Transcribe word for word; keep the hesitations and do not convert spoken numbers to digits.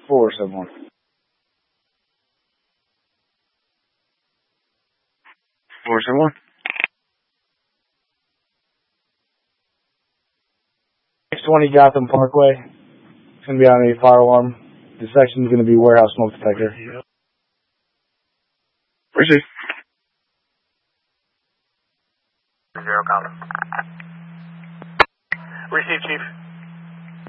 four seven one. four seven one. six twenty Gotham Parkway. It's going to be on a fire alarm. The section is going to be warehouse smoke detector. Receive. Zero comment. Receive, Chief.